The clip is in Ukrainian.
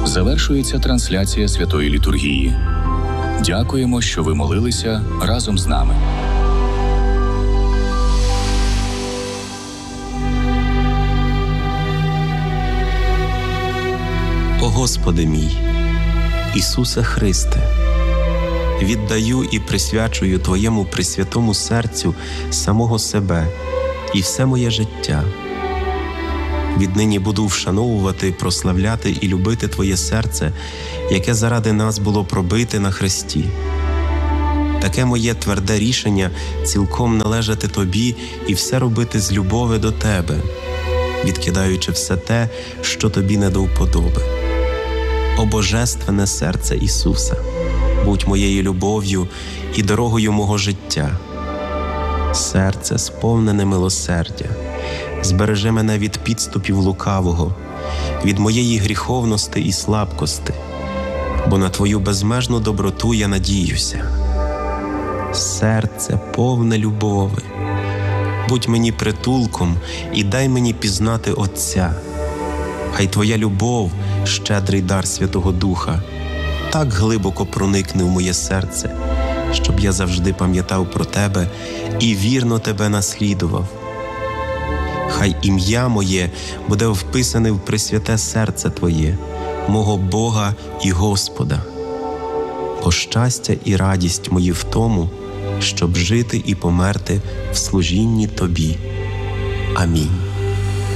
Завершується трансляція Святої Літургії. Дякуємо, що ви молилися разом з нами. О Господи мій, Ісусе Христе, віддаю і присвячую Твоєму пресвятому серцю самого себе і все моє життя. Віднині буду вшановувати, прославляти і любити Твоє серце, яке заради нас було пробите на хресті. Таке моє тверде рішення цілком належати Тобі і все робити з любові до Тебе, відкидаючи все те, що Тобі не до вподоби. О Божественне серце Ісуса, будь моєю любов'ю і дорогою мого життя. Серце, сповнене милосердя, збережи мене від підступів лукавого, від моєї гріховності і слабкости, бо на Твою безмежну доброту я надіюся. Серце, повне любови, будь мені притулком і дай мені пізнати Отця. Хай Твоя любов, щедрий дар Святого Духа, так глибоко проникне в моє серце, щоб я завжди пам'ятав про Тебе і вірно Тебе наслідував. Хай ім'я моє буде вписане в пресвяте серце Твоє, мого Бога і Господа. Бо щастя і радість мої в тому, щоб жити і померти в служінні Тобі. Амінь.